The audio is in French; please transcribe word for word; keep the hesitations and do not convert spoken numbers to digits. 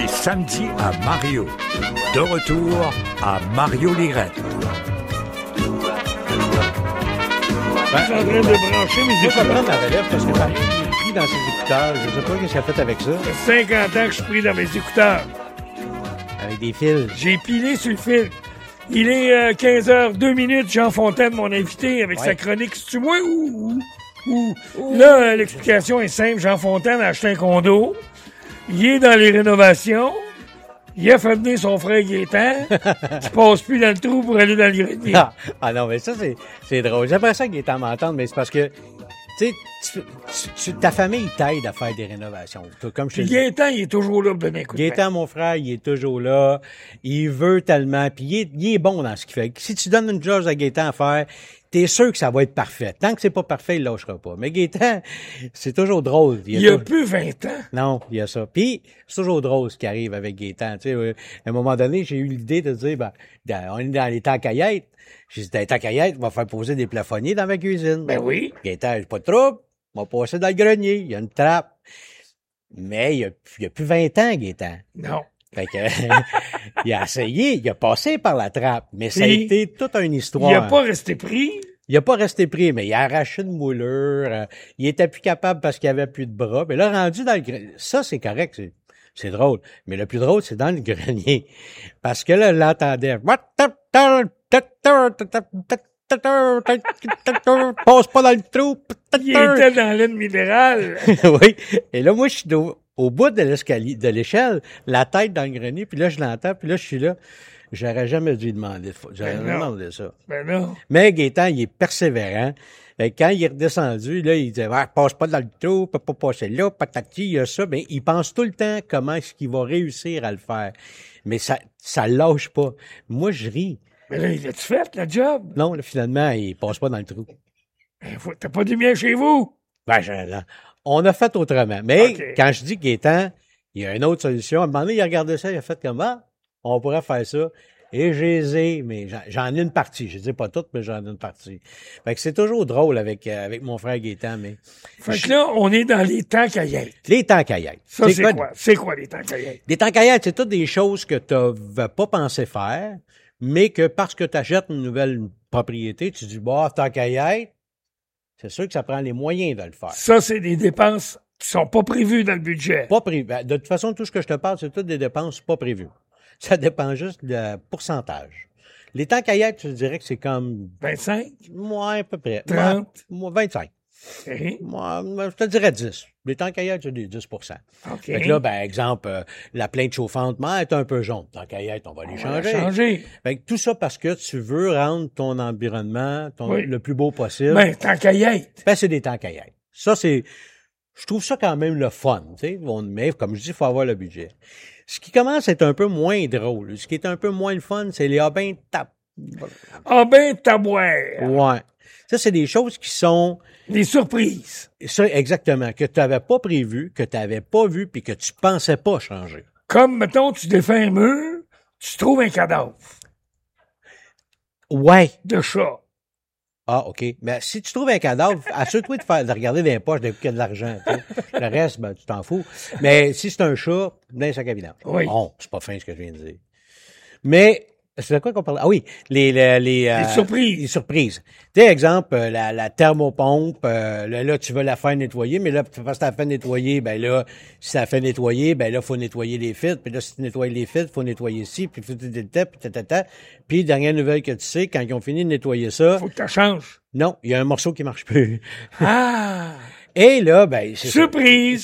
Les samedis à Mario. De retour à Mario Lirette. Ben, je suis en train de brancher mes Moi, je vais écouteurs. prendre la relève parce que Mario, il est pris dans ses écouteurs. Je ne sais pas ce qu'il a fait avec ça. Ça fait cinquante ans que je suis pris dans mes écouteurs. Avec des fils. J'ai pilé sur le fil. Il est euh, quinze heures deux minutes, Jean Fontaine, mon invité, avec Ouais. sa chronique. C'est-tu moi ou... ou, ou... Là, euh, l'explication est simple. Jean Fontaine a acheté un condo. Il est dans les rénovations. Il a fait venir son frère Gaétan. Tu passes plus dans le trou pour aller dans les Ah, ah non, mais ça, c'est, c'est drôle. J'aimerais ça qu'il est en m'entendre, mais c'est parce que, tu sais, tu, tu- tu- ta famille t'aide à faire des rénovations. Tout Comme je te Puis dis. Gaétan, il est toujours là pour donner un coup de main. Gaétan, mon frère, il est toujours là. Il veut tellement. Puis il est, il est bon dans ce qu'il fait. Si tu donnes une chose à Gaétan à faire, t'es sûr que ça va être parfait. Tant que c'est pas parfait, il lâchera pas. Mais Gaétan, c'est toujours drôle. Il a toujours- plus vingt ans. Non, il y a ça. Puis, c'est toujours drôle ce qui arrive avec Gaétan. Tu sais, euh, à un moment donné, j'ai eu l'idée de dire, ben, dans- on est dans les temps caillettes. J'ai dit, dans les temps caillettes, on va faire poser des plafonniers dans ma cuisine. Ben oui. Gaétan, j'ai pas de trouble. On va passer dans le grenier. Il y a une trappe. Mais il y a, il y a plus vingt ans, Gaétan. Non. Fait que, il a essayé, il a passé par la trappe, mais ça a Puis, été toute une histoire. Il a pas resté pris. Il a pas resté pris, mais il a arraché une moulure. euh, il était plus capable parce qu'il avait plus de bras. Mais là, rendu dans le grenier, ça, c'est correct, c'est, c'est drôle. Mais le plus drôle, c'est dans le grenier. Parce que là, l'entendait. Passe pas dans le trou. Il était dans l'aide minérale. Oui. Et là, moi, je suis au, au bout de l'escalier, de l'échelle, la tête dans le grenier, puis là, je l'entends, puis là, je suis là. J'aurais jamais dû demander. J'aurais Ben jamais non. demandé ça. Ben non. Mais Gaétan, il est persévérant. Fait que quand il est redescendu, là, il disait, ah, passe pas dans le trou, peut pas passer là, patati, il y a ça. Mais il pense tout le temps comment est-ce qu'il va réussir à le faire. Mais ça, ça le lâche pas. Moi, je ris. Mais là, il a-tu fait, le job? Non, là, finalement, il passe pas dans le trou. Ben, faut- T'as pas du bien chez vous? Ben, je- là, on a fait autrement. Mais Ok. quand je dis Gaétan, il y a une autre solution. À un moment donné, il a regardé ça, il a fait comme, ah, on pourrait faire ça. Et j'ai les ai, mais j'en, j'en ai une partie. Je dis pas toutes, mais j'en ai une partie. Fait que c'est toujours drôle avec, euh, avec mon frère Gaétan, mais Fait que là, on est dans les temps caillettes. les temps caillettes. Ça, c'est quoi? C'est quoi les temps caillettes? Les temps caillettes, c'est toutes des choses que tu n'avais pas pensé faire, mais que parce que tu achètes une nouvelle propriété, tu dis, bah, temps caillette, c'est sûr que ça prend les moyens de le faire. Ça, c'est des dépenses qui sont pas prévues dans le budget. Pas prévu. Ben, de toute façon, tout ce que je te parle, c'est toutes des dépenses pas prévues. Ça dépend juste du pourcentage. Les temps caillettes, je dirais que c'est comme, vingt-cinq? moi, à peu près. trente? Moi, moi, vingt-cinq. OK. Moi, moi, je te dirais dix. Les temps caillettes, c'est des dix pour cent. OK. Fait que là, ben, exemple, euh, la plainte chauffante mais est un peu jaune. Tant caillette, on va les On va la changer. changer. Fait que tout ça parce que tu veux rendre ton environnement ton, Oui. le plus beau possible. Ben, temps caillettes. Ben, c'est des temps caillettes. Ça, c'est, je trouve ça quand même le fun, tu sais. On- Mais, comme je dis, il faut avoir le budget. Ce qui commence à être un peu moins drôle, ce qui est un peu moins le fun, c'est les ah ben tap. Ah ben, tabouère. Ouais. Ça, c'est des choses qui sont, Des surprises. ça, exactement, que tu n'avais pas prévu, que tu n'avais pas vu, puis que tu pensais pas changer. Comme, mettons, tu défais un mur, tu trouves un cadavre Ouais. de chat. Ah, OK. Mais si tu trouves un cadavre, assure-toi de faire, de regarder dans les poches d'un coup qu'il y a de l'argent, tu sais. Le reste, ben, tu t'en fous. Mais si c'est un chat, dans un sac à vidange. Oui. Bon, c'est pas fin ce que je viens de dire. Mais, c'est de quoi qu'on parle? Ah oui, les, les, les, euh, Les surprises. Les surprises. Tu sais, exemple, euh, la, la thermopompe, euh, là, là, tu veux la faire nettoyer, mais là, parce que tu la fait nettoyer, ben là, si ça fait nettoyer, ben là, faut nettoyer les fils, puis là, si tu nettoies les fils, faut nettoyer ci, puis tout, tout, tout, tout, puis tatata. Puis, dernière nouvelle que tu sais, quand ils ont fini de nettoyer ça, Faut que tu changes. non, il y a un morceau qui marche plus. Ah! Et là, ben, c'est ça. Surprise!